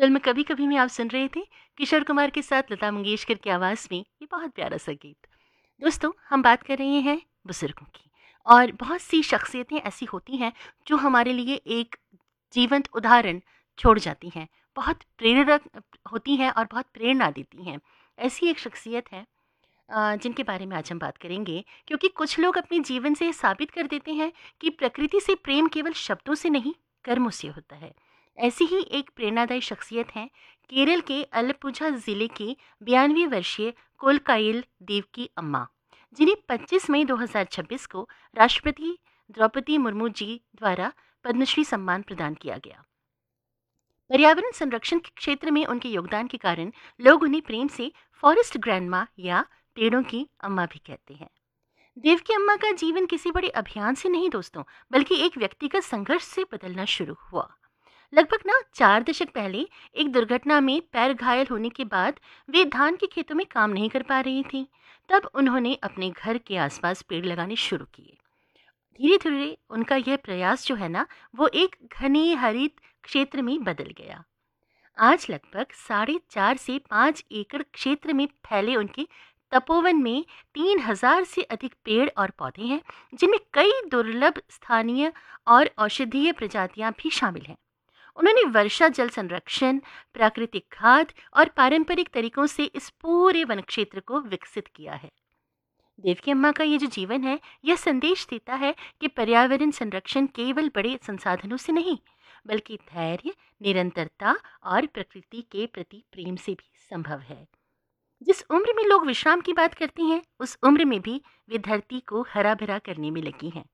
Film कभी कभी में आप सुन रहे थे किशोर कुमार के साथ लता मंगेशकर की आवाज़ में ये बहुत प्यारा सा गीत। दोस्तों, हम बात कर रहे हैं बुजुर्गों की। और बहुत सी शख्सियतें ऐसी होती हैं जो हमारे लिए एक जीवंत उदाहरण छोड़ जाती हैं, बहुत प्रेरक होती हैं और बहुत प्रेरणा देती हैं। ऐसी एक शख्सियत है जिनके बारे में आज हम बात करेंगे, क्योंकि कुछ लोग अपने जीवन से ये साबित कर देते हैं कि प्रकृति से प्रेम केवल शब्दों से नहीं, कर्मों से होता है। ऐसी ही एक प्रेरणादायी शख्सियत है केरल के अलपुझा जिले की 92 वर्षीय कोलकाइल देवकी अम्मा, जिन्हें 25 मई 2026 को राष्ट्रपति द्रौपदी मुर्मू जी द्वारा पद्मश्री सम्मान प्रदान किया गया। पर्यावरण संरक्षण के क्षेत्र में उनके योगदान के कारण लोग उन्हें प्रेम से फॉरेस्ट ग्रैंडमा या पेड़ों की अम्मा भी कहते हैं। देवकी अम्मा का जीवन किसी बड़े अभियान से नहीं दोस्तों, बल्कि एक व्यक्तिगत संघर्ष से बदलना शुरू हुआ। लगभग 4 दशक पहले एक दुर्घटना में पैर घायल होने के बाद वे धान के खेतों में काम नहीं कर पा रही थी। तब उन्होंने अपने घर के आसपास पेड़ लगाने शुरू किए। धीरे धीरे उनका यह प्रयास जो है ना, वो एक घने हरित क्षेत्र में बदल गया। आज लगभग 4.5 से 5 एकड़ क्षेत्र में फैले उनके तपोवन में 3,000 से अधिक पेड़ और पौधे हैं, जिनमें कई दुर्लभ स्थानीय और औषधीय प्रजातियां भी शामिल हैं। उन्होंने वर्षा जल संरक्षण, प्राकृतिक खाद और पारंपरिक तरीकों से इस पूरे वन क्षेत्र को विकसित किया है। देवकी अम्मा का ये जो जीवन है, यह संदेश देता है कि पर्यावरण संरक्षण केवल बड़े संसाधनों से नहीं, बल्कि धैर्य, निरंतरता और प्रकृति के प्रति प्रेम से भी संभव है। जिस उम्र में लोग विश्राम की बात करते हैं, उस उम्र में भी वे धरती को हरा भरा करने में लगी हैं।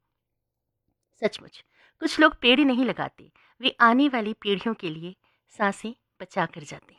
सचमुच, कुछ लोग पेड़ नहीं लगाते, वे आने वाली पीढ़ियों के लिए सांसें बचा कर जाते हैं।